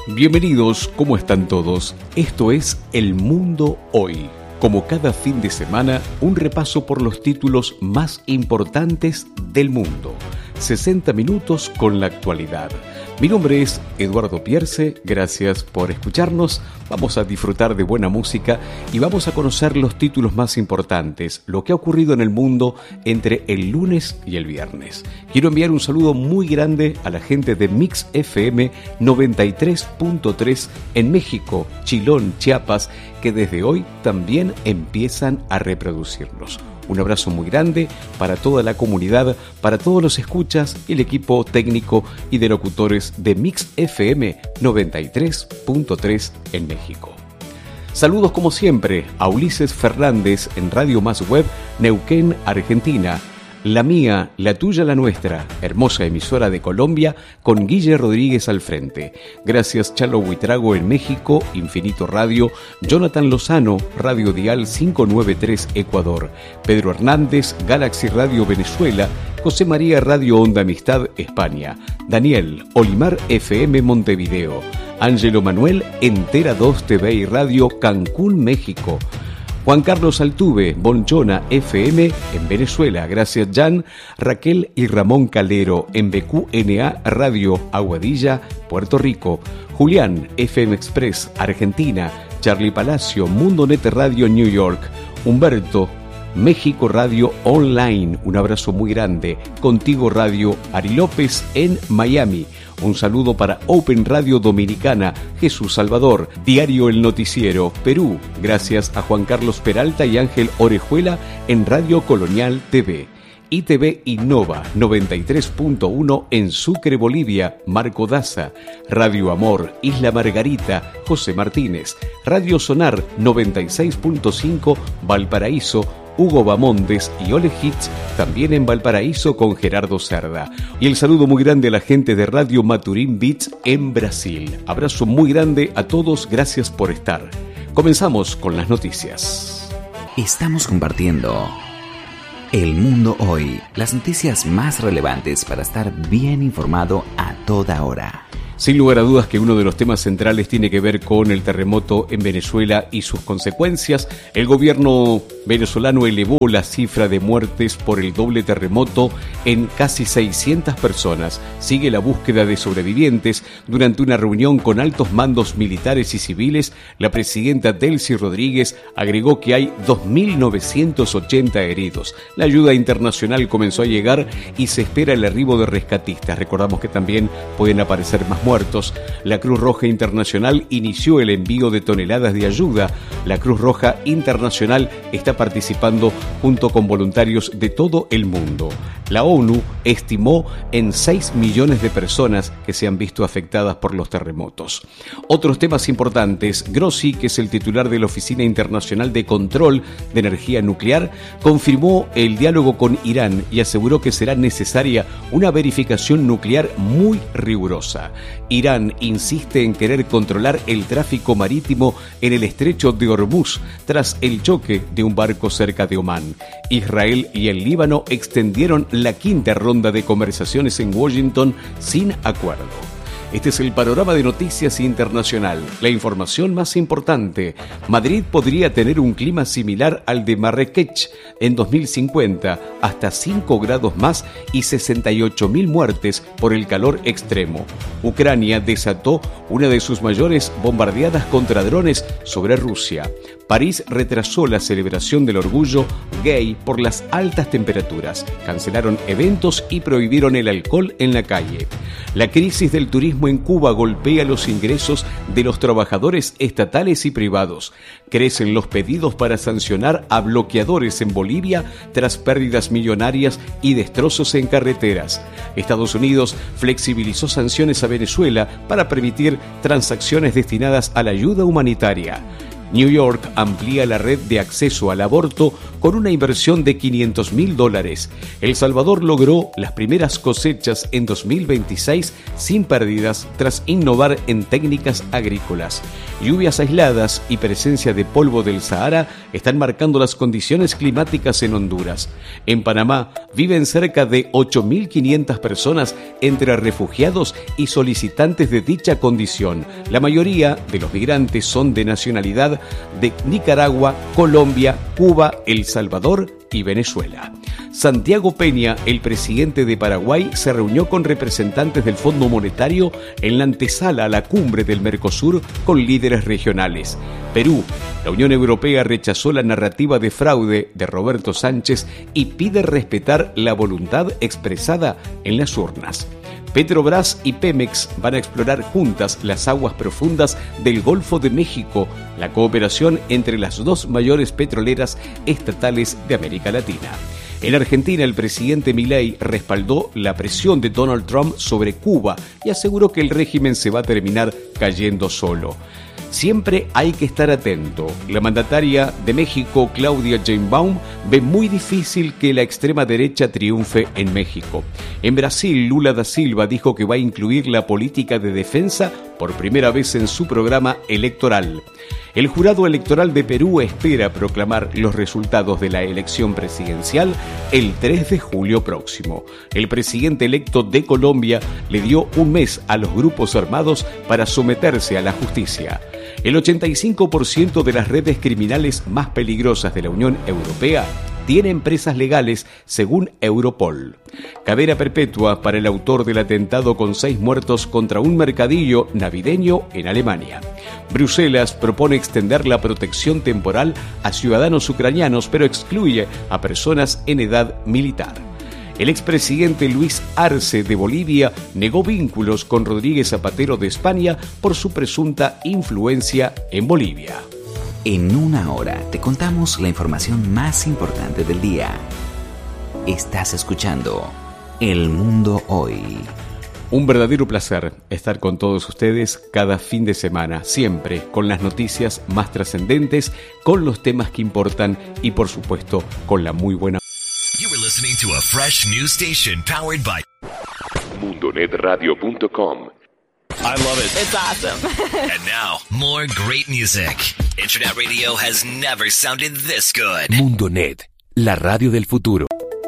Bienvenidos, ¿cómo están todos? Esto es El Mundo Hoy. Como cada fin de semana, un repaso por los títulos más importantes del mundo. 60 minutos con la actualidad. Mi nombre es Eduardo Pierce, gracias por escucharnos. Vamos a disfrutar de buena música y vamos a conocer los títulos más importantes, lo que ha ocurrido en el mundo entre el lunes y el viernes. Quiero enviar un saludo muy grande a la gente de Mix FM 93.3 en México, Chilón, Chiapas, que desde hoy también empiezan a reproducirlos. Un abrazo muy grande para toda la comunidad, para todos los escuchas y el equipo técnico y de locutores de Mix FM 93.3 en México. Saludos como siempre a Ulises Fernández en Radio Más Web, Neuquén, Argentina. La mía, la tuya, la nuestra, hermosa emisora de Colombia, con Guille Rodríguez al frente. Gracias Chalo Huitrago en México, Infinito Radio, Jonathan Lozano, Radio Dial 593 Ecuador, Pedro Hernández, Galaxy Radio Venezuela, José María Radio Onda Amistad España, Daniel, Olimar FM Montevideo, Ángelo Manuel, Entera 2 TV y Radio Cancún, México, Juan Carlos Altuve, Bonchona FM en Venezuela, gracias Jan, Raquel y Ramón Calero en BQNA Radio Aguadilla, Puerto Rico, Julián FM Express Argentina, Charlie Palacio, Mundonet Radio New York, Humberto, México Radio Online, un abrazo muy grande, Contigo Radio Ari López en Miami. Un saludo para Open Radio Dominicana, Jesús Salvador, Diario El Noticiero, Perú, gracias a Juan Carlos Peralta y Ángel Orejuela en Radio Colonial TV. ITV Innova 93.1 en Sucre, Bolivia, Marco Daza, Radio Amor, Isla Margarita, José Martínez, Radio Sonar 96.5, Valparaíso, Hugo Bamondes y Ole Hits, también en Valparaíso con Gerardo Cerda. Y el saludo muy grande a la gente de Radio Maturín Beats en Brasil. Abrazo muy grande a todos, gracias por estar. Comenzamos con las noticias. Estamos compartiendo El Mundo Hoy, las noticias más relevantes para estar bien informado a toda hora. Sin lugar a dudas que uno de los temas centrales tiene que ver con el terremoto en Venezuela y sus consecuencias. El gobierno venezolano elevó la cifra de muertes por el doble terremoto en casi 600 personas. Sigue la búsqueda de sobrevivientes. Durante una reunión con altos mandos militares y civiles, la presidenta Delcy Rodríguez agregó que hay 2.980 heridos. La ayuda internacional comenzó a llegar y se espera el arribo de rescatistas. Recordamos que también pueden aparecer más muertos. La Cruz Roja Internacional inició el envío de toneladas de ayuda. La Cruz Roja Internacional está participando junto con voluntarios de todo el mundo. La ONU estimó en 6 millones de personas que se han visto afectadas por los terremotos. Otros temas importantes. Grossi, que es el titular de la Oficina Internacional de Control de Energía Nuclear, confirmó el diálogo con Irán y aseguró que será necesaria una verificación nuclear muy rigurosa. Irán insiste en querer controlar el tráfico marítimo en el estrecho de Hormuz tras el choque de un barco cerca de Omán. Israel y el Líbano extendieron la quinta ronda de conversaciones en Washington sin acuerdo. Este es el panorama de noticias internacional. La información más importante. Madrid podría tener un clima similar al de Marrakech en 2050, hasta 5 grados más y 68.000 muertes por el calor extremo. Ucrania desató una de sus mayores bombardeadas contra drones sobre Rusia. París retrasó la celebración del orgullo gay por las altas temperaturas. Cancelaron eventos y prohibieron el alcohol en la calle. La crisis del turismo en Cuba golpea los ingresos de los trabajadores estatales y privados. Crecen los pedidos para sancionar a bloqueadores en Bolivia tras pérdidas millonarias y destrozos en carreteras. Estados Unidos flexibilizó sanciones a Venezuela para permitir transacciones destinadas a la ayuda humanitaria. New York amplía la red de acceso al aborto con una inversión de $500.000. El Salvador logró las primeras cosechas en 2026 sin pérdidas tras innovar en técnicas agrícolas. Lluvias aisladas y presencia de polvo del Sahara están marcando las condiciones climáticas en Honduras. En Panamá viven cerca de 8.500 personas entre refugiados y solicitantes de dicha condición. La mayoría de los migrantes son de nacionalidad de Nicaragua, Colombia, Cuba, El Salvador y Venezuela. Santiago Peña, el presidente de Paraguay, se reunió con representantes del Fondo Monetario en la antesala a la cumbre del Mercosur con líderes regionales. Perú, la Unión Europea rechazó la narrativa de fraude de Roberto Sánchez y pide respetar la voluntad expresada en las urnas. Petrobras y Pemex van a explorar juntas las aguas profundas del Golfo de México, la cooperación entre las dos mayores petroleras estatales de América Latina. En Argentina, el presidente Milei respaldó la presión de Donald Trump sobre Cuba y aseguró que el régimen se va a terminar cayendo solo. Siempre hay que estar atento. La mandataria de México, Claudia Sheinbaum, ve muy difícil que la extrema derecha triunfe en México. En Brasil, Lula da Silva dijo que va a incluir la política de defensa por primera vez en su programa electoral. El jurado electoral de Perú espera proclamar los resultados de la elección presidencial el 3 de julio próximo. El presidente electo de Colombia le dio un mes a los grupos armados para someterse a la justicia. El 85% de las redes criminales más peligrosas de la Unión Europea tiene empresas legales, según Europol. Cadena perpetua para el autor del atentado con 6 muertos contra un mercadillo navideño en Alemania. Bruselas propone extender la protección temporal a ciudadanos ucranianos, pero excluye a personas en edad militar. El expresidente Luis Arce de Bolivia negó vínculos con Rodríguez Zapatero de España por su presunta influencia en Bolivia. En una hora te contamos la información más importante del día. Estás escuchando El Mundo Hoy. Un verdadero placer estar con todos ustedes cada fin de semana, siempre con las noticias más trascendentes, con los temas que importan y por supuesto con la muy buena. You were listening to a fresh new station powered by mundonetradio.com. I love it. It's awesome. And now, more great music. Internet radio has never sounded this good. Mundonet, la radio del futuro.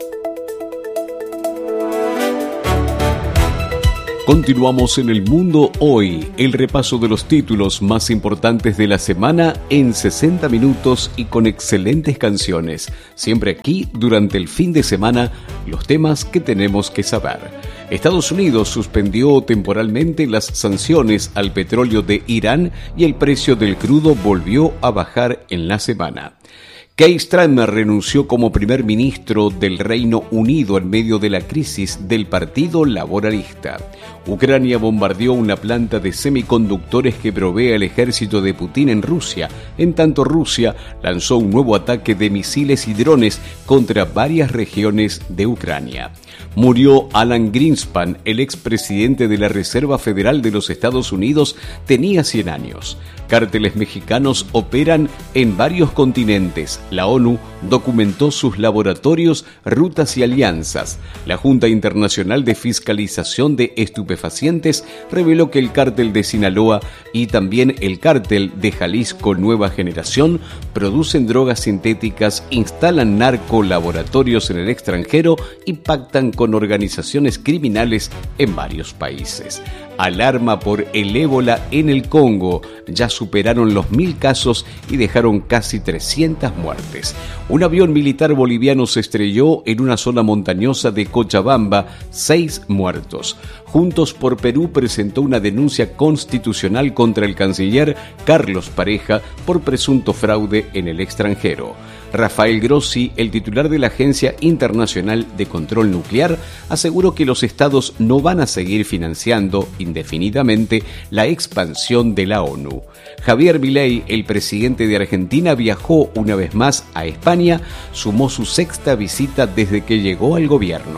Continuamos en El Mundo Hoy, el repaso de los títulos más importantes de la semana en 60 minutos y con excelentes canciones. Siempre aquí, durante el fin de semana, los temas que tenemos que saber. Estados Unidos suspendió temporalmente las sanciones al petróleo de Irán y el precio del crudo volvió a bajar en la semana. Keir Starmer renunció como primer ministro del Reino Unido en medio de la crisis del Partido Laboralista. Ucrania bombardeó una planta de semiconductores que provee al ejército de Putin en Rusia. En tanto, Rusia lanzó un nuevo ataque de misiles y drones contra varias regiones de Ucrania. Murió Alan Greenspan, el expresidente de la Reserva Federal de los Estados Unidos, tenía 100 años. Cárteles mexicanos operan en varios continentes. La ONU documentó sus laboratorios, rutas y alianzas. La Junta Internacional de Fiscalización de Estupefacientes reveló que el cártel de Sinaloa y también el cártel de Jalisco Nueva Generación producen drogas sintéticas, instalan narcolaboratorios en el extranjero y pactan con organizaciones criminales en varios países. Alarma por el ébola en el Congo. Ya superaron los 1.000 casos y dejaron casi 300 muertes. Un avión militar boliviano se estrelló en una zona montañosa de Cochabamba, 6 muertos. Juntos por Perú presentó una denuncia constitucional contra el canciller Carlos Pareja por presunto fraude en el extranjero. Rafael Grossi, el titular de la Agencia Internacional de Control Nuclear, aseguró que los estados no van a seguir financiando indefinidamente la expansión de la ONU. Javier Milei, el presidente de Argentina, viajó una vez más a España, sumó su 6ª visita desde que llegó al gobierno.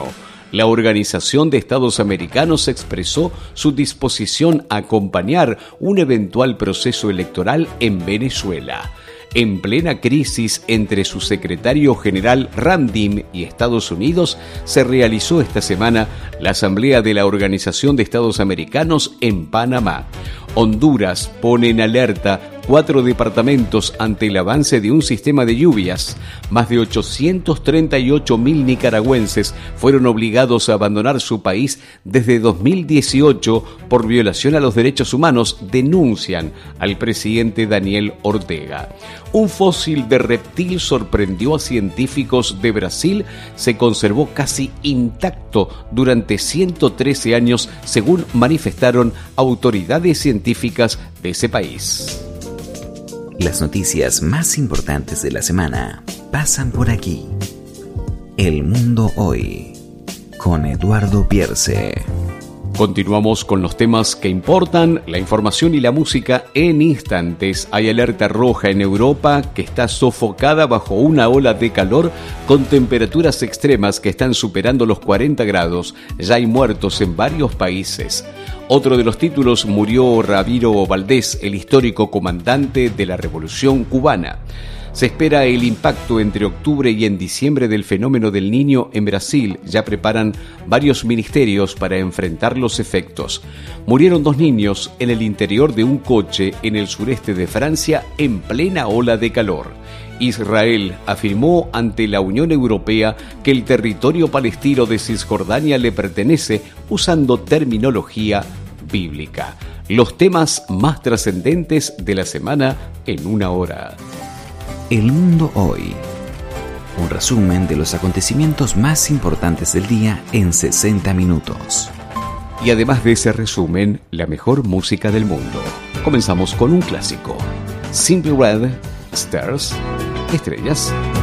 La Organización de Estados Americanos expresó su disposición a acompañar un eventual proceso electoral en Venezuela. En plena crisis entre su secretario general Ramdin y Estados Unidos, se realizó esta semana la Asamblea de la Organización de Estados Americanos en Panamá. Honduras pone en alerta 4 departamentos ante el avance de un sistema de lluvias. Más de 838.000 nicaragüenses fueron obligados a abandonar su país desde 2018 por violación a los derechos humanos, denuncian al presidente Daniel Ortega. Un fósil de reptil sorprendió a científicos de Brasil, se conservó casi intacto durante 113 años, según manifestaron autoridades científicas de ese país. Las noticias más importantes de la semana pasan por aquí. El Mundo Hoy, con Eduardo Pierce. Continuamos con los temas que importan, la información y la música en instantes. Hay alerta roja en Europa que está sofocada bajo una ola de calor con temperaturas extremas que están superando los 40 grados. Ya hay muertos en varios países. Otro de los títulos: murió Ramiro Valdés, el histórico comandante de la Revolución Cubana. Se espera el impacto entre octubre y en diciembre del fenómeno del Niño en Brasil. Ya preparan varios ministerios para enfrentar los efectos. Murieron 2 niños en el interior de un coche en el sureste de Francia en plena ola de calor. Israel afirmó ante la Unión Europea que el territorio palestino de Cisjordania le pertenece, usando terminología bíblica. Los temas más trascendentes de la semana en una hora. El Mundo Hoy. Un resumen de los acontecimientos más importantes del día en 60 minutos. Y además de ese resumen, la mejor música del mundo. Comenzamos con un clásico. Simply Red, Stars, Estrellas.